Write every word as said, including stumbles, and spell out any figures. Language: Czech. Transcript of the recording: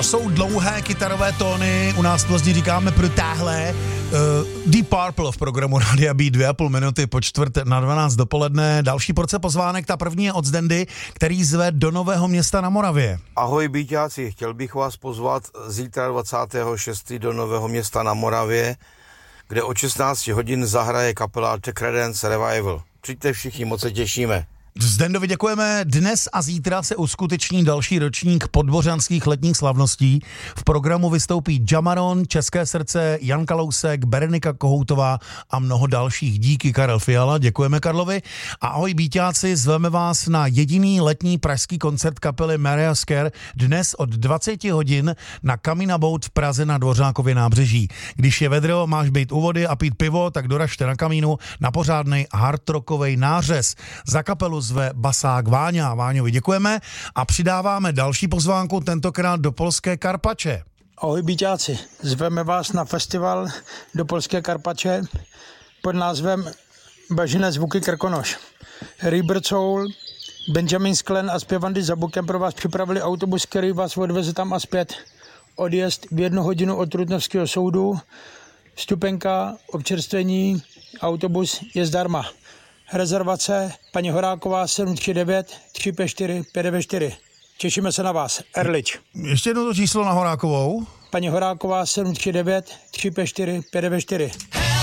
jsou dlouhé kytarové tóny, u nás vlastně říkáme protáhlé. Uh, Deep Purple v programu Radia B, dvě a půl minuty po čtvrt na dvanáct dopoledne. Další porce pozvánek, ta první je od Zdendy, který zve do Nového Města na Moravě. Ahoj Bíťáci, chtěl bych vás pozvat zítra dvacátého šestého do Nového Města na Moravě, kde od šestnáct hodin zahraje kapela The Credence Revival. Přijďte všichni, moc se těšíme. Zdendovi děkujeme. Dnes a zítra se uskuteční další ročník podbořanských letních slavností. V programu vystoupí Jamaron, České srdce, Jan Kalousek, Berenika Kohoutová a mnoho dalších. Díky Karel Fiala, děkujeme Karlovi. A ahoj Bíťáci, zveme vás na jediný letní pražský koncert kapely Mariah Carey dnes od dvacet hodin na Kamina Boat v Praze na Dvořákově nábřeží. Když je vedro, máš být u vody a pít pivo, tak doražte na Kamínu na pořádnej hardrockovej nářez. Za kapelu zve basák Váňa. Váňovi děkujeme a přidáváme další pozvánku, tentokrát do Polské Karpače. Ahoj Bíťáci, zveme vás na festival do Polské Karpače pod názvem Bažine zvuky Krkonoš. Rebirth Soul, Benjamin Sklen a zpěvandy za bukem pro vás připravili autobus, který vás odveze tam a zpět. Odjezd v jednu hodinu od Trutnovského soudu, vstupenka, občerstvení, autobus je zdarma. Rezervace paní Horáková sedm tři devět tři pět čtyři pět devět čtyři. Těšíme se na vás. Erlič. Ještě jedno to číslo na Horákovou. Paní Horáková sedm tři devět tři pět čtyři pět devět čtyři.